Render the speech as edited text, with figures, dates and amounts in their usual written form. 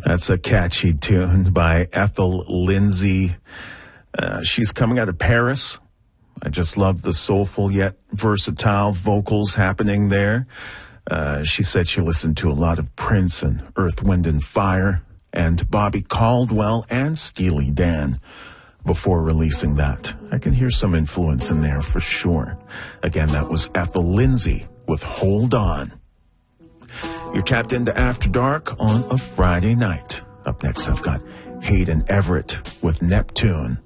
That's a catchy tune by Ethel Lindsay. She's coming out of Paris. I just love the soulful yet versatile vocals happening there. She said she listened to a lot of Prince and Earth, Wind and Fire and Bobby Caldwell and Steely Dan before releasing that. I can hear some influence in there for sure. Again, that was Ethel Lindsay with Hold On. You're tapped into After Dark on a Friday night. Up next, I've got Hayden Everett with Neptune.